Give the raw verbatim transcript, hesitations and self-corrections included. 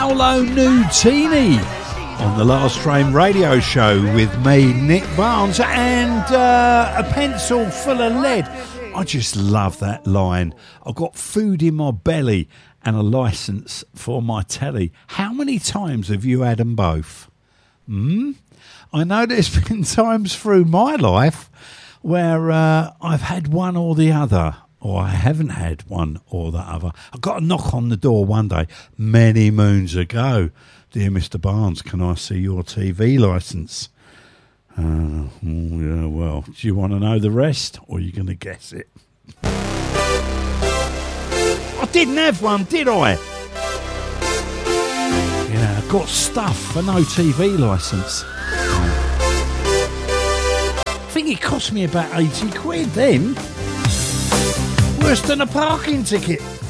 Paolo Nutini on the Last Train radio show with me, Nick Barnes, and uh, a pencil full of lead. I just love that line. I've got food in my belly and a licence for my telly. How many times have you had them both? Hmm? I know there's been times through my life where uh, I've had one or the other, or I haven't had one or the other. I got a knock on the door one day, many moons ago. Dear Mister Barnes, can I see your T V licence? Uh, yeah, well, do you want to know the rest, or are you going to guess it? I didn't have one, did I? Yeah, I got stuff for no T V licence. I think it cost me about eighty quid then. Worse than a parking ticket.